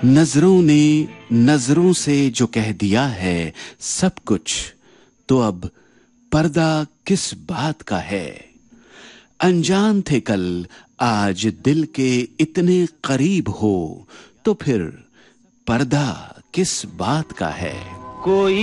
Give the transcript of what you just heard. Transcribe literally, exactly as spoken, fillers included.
नजरों ने नजरों से जो कह दिया है सब कुछ, तो अब पर्दा किस बात का है। अनजान थे कल, आज दिल के इतने करीब हो, तो फिर पर्दा किस बात का है। कोई